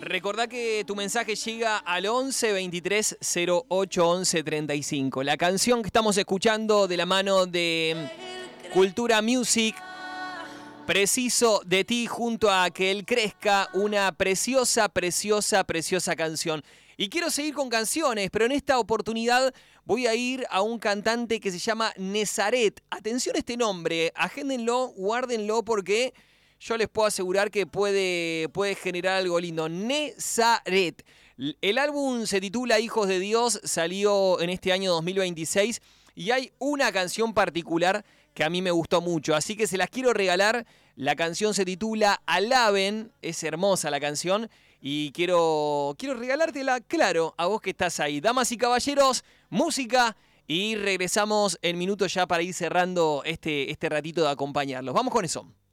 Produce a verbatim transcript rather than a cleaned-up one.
Recordá que tu mensaje llega al once veintitrés cero ocho once treinta y cinco. La canción que estamos escuchando de la mano de Cultura Music, Preciso de ti, junto a Que Él Crezca, una preciosa, preciosa, preciosa canción. Y quiero seguir con canciones, pero en esta oportunidad voy a ir a un cantante que se llama Nezaret. Atención a este nombre, agéndenlo, guárdenlo, porque yo les puedo asegurar que puede, puede generar algo lindo. Nezaret. El álbum se titula Hijos de Dios, salió en este año dos mil veintiséis y hay una canción particular que a mí me gustó mucho, así que se las quiero regalar. La canción se titula Alaben, es hermosa la canción y quiero, quiero regalártela, claro, a vos que estás ahí. Damas y caballeros, música y regresamos en minutos ya para ir cerrando este, este ratito de acompañarlos. Vamos con eso.